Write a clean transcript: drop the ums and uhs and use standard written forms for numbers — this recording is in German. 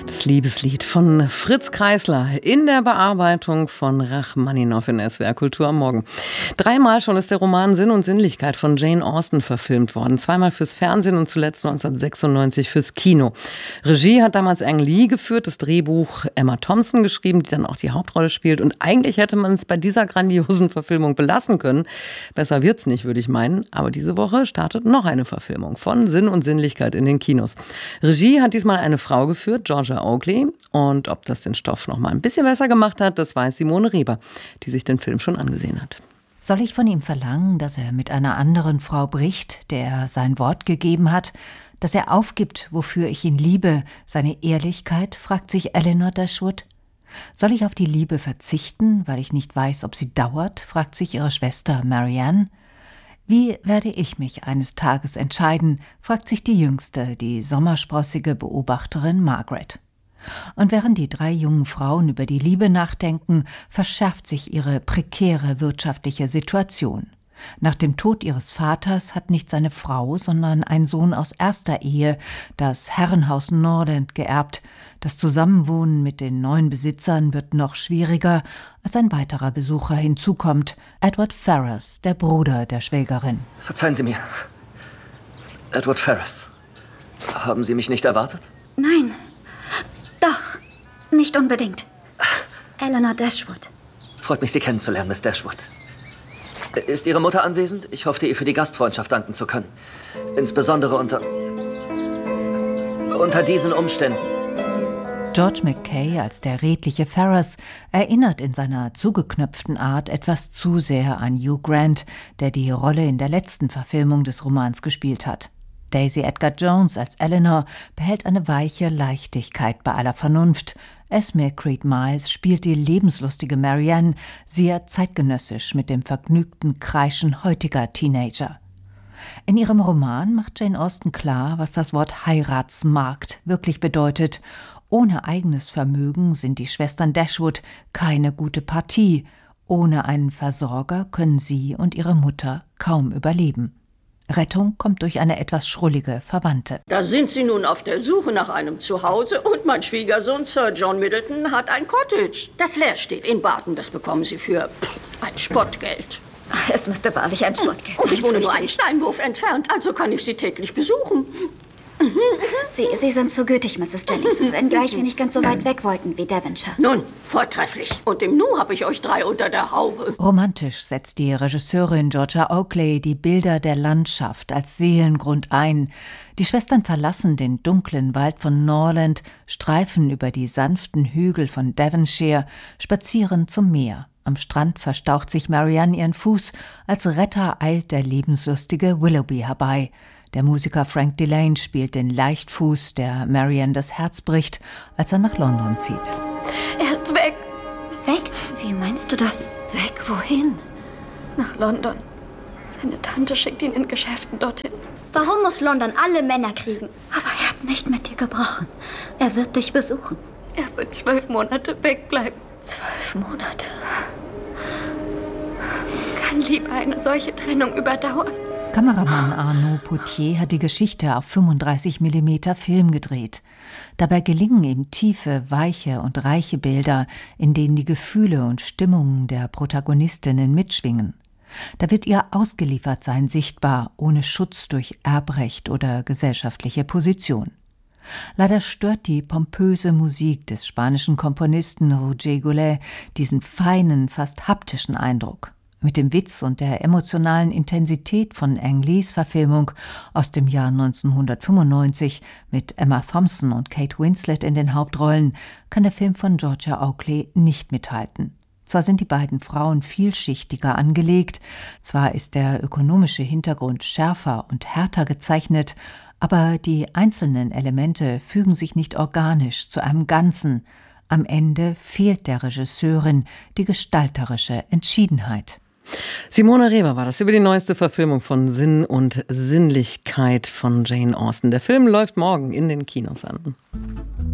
Das Liebeslied von Fritz Kreisler in der Bearbeitung von Rachmaninow in SWR Kultur am Morgen. 3-mal schon ist der Roman Sinn und Sinnlichkeit von Jane Austen verfilmt worden. 2-mal fürs Fernsehen und zuletzt 1996 fürs Kino. Regie hat damals Ang Lee geführt, das Drehbuch Emma Thompson geschrieben, die dann auch die Hauptrolle spielt. Und eigentlich hätte man es bei dieser grandiosen Verfilmung belassen können. Besser wird's nicht, würde ich meinen. Aber diese Woche startet noch eine Verfilmung von Sinn und Sinnlichkeit in den Kinos. Regie hat diesmal eine Frau geführt, Georgia Oakley. Und ob das den Stoff noch mal ein bisschen besser gemacht hat, das weiß Simone Reber, die sich den Film schon angesehen hat. Soll ich von ihm verlangen, dass er mit einer anderen Frau bricht, der er sein Wort gegeben hat, dass er aufgibt, wofür ich ihn liebe, seine Ehrlichkeit, fragt sich Elinor Dashwood. Soll ich auf die Liebe verzichten, weil ich nicht weiß, ob sie dauert, fragt sich ihre Schwester Marianne. Wie werde ich mich eines Tages entscheiden, fragt sich die Jüngste, die sommersprossige Beobachterin Margaret. Und während die 3 jungen Frauen über die Liebe nachdenken, verschärft sich ihre prekäre wirtschaftliche Situation. Nach dem Tod ihres Vaters hat nicht seine Frau, sondern ein Sohn aus erster Ehe das Herrenhaus Norland geerbt. Das Zusammenwohnen mit den neuen Besitzern wird noch schwieriger, als ein weiterer Besucher hinzukommt, Edward Ferrars, der Bruder der Schwägerin. Verzeihen Sie mir. Edward Ferrars. Haben Sie mich nicht erwartet? Nein. Doch. Nicht unbedingt. Elinor Dashwood. Freut mich, Sie kennenzulernen, Miss Dashwood. Ist Ihre Mutter anwesend? Ich hoffte, ihr für die Gastfreundschaft danken zu können. Insbesondere unter diesen Umständen. George Mackay als der redliche Ferrars erinnert in seiner zugeknöpften Art etwas zu sehr an Hugh Grant, der die Rolle in der letzten Verfilmung des Romans gespielt hat. Daisy Edgar-Jones als Elinor behält eine weiche Leichtigkeit bei aller Vernunft. Esme Creed Miles spielt die lebenslustige Marianne sehr zeitgenössisch mit dem vergnügten Kreischen heutiger Teenager. In ihrem Roman macht Jane Austen klar, was das Wort Heiratsmarkt wirklich bedeutet. Ohne eigenes Vermögen sind die Schwestern Dashwood keine gute Partie. Ohne einen Versorger können sie und ihre Mutter kaum überleben. Rettung kommt durch eine etwas schrullige Verwandte. Da sind sie nun auf der Suche nach einem Zuhause und mein Schwiegersohn Sir John Middleton hat ein Cottage, das leer steht in Barton. Das bekommen sie für ein Spottgeld. Es müsste wahrlich ein Sportgeld sein. Und ich wohne nur einen Steinwurf entfernt, also kann ich sie täglich besuchen. Sie sind so gütig, Mrs. Jennings, wenngleich wir nicht ganz so weit weg wollten wie Devonshire. Nun, vortrefflich. Und im Nu habe ich euch 3 unter der Haube. Romantisch setzt die Regisseurin Georgia Oakley die Bilder der Landschaft als Seelengrund ein. Die Schwestern verlassen den dunklen Wald von Norland, streifen über die sanften Hügel von Devonshire, spazieren zum Meer. Am Strand verstaucht sich Marianne ihren Fuß, als Retter eilt der lebenslustige Willoughby herbei. Der Musiker Frank Delane spielt den Leichtfuß, der Marianne das Herz bricht, als er nach London zieht. Er ist weg. Weg? Wie meinst du das? Weg? Wohin? Nach London. Seine Tante schickt ihn in Geschäften dorthin. Warum muss London alle Männer kriegen? Aber er hat nicht mit dir gebrochen. Er wird dich besuchen. Er wird 12 Monate wegbleiben. 12 Monate. Kann Liebe eine solche Trennung überdauern? Kameramann Arnaud Potier hat die Geschichte auf 35 mm Film gedreht. Dabei gelingen ihm tiefe, weiche und reiche Bilder, in denen die Gefühle und Stimmungen der Protagonistinnen mitschwingen. Da wird ihr Ausgeliefertsein sichtbar, ohne Schutz durch Erbrecht oder gesellschaftliche Position. Leider stört die pompöse Musik des spanischen Komponisten Roger Goulet diesen feinen, fast haptischen Eindruck. Mit dem Witz und der emotionalen Intensität von Ang Lees Verfilmung aus dem Jahr 1995 mit Emma Thompson und Kate Winslet in den Hauptrollen kann der Film von Georgia Oakley nicht mithalten. Zwar sind die beiden Frauen vielschichtiger angelegt, zwar ist der ökonomische Hintergrund schärfer und härter gezeichnet, aber die einzelnen Elemente fügen sich nicht organisch zu einem Ganzen. Am Ende fehlt der Regisseurin die gestalterische Entschiedenheit. Simone Reber war das über die neueste Verfilmung von Sinn und Sinnlichkeit von Jane Austen. Der Film läuft morgen in den Kinos an.